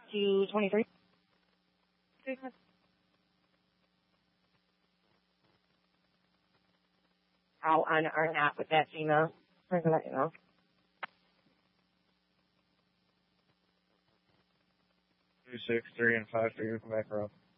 223. Out on our app with that female. I can let you know. 263 and 53, come back around.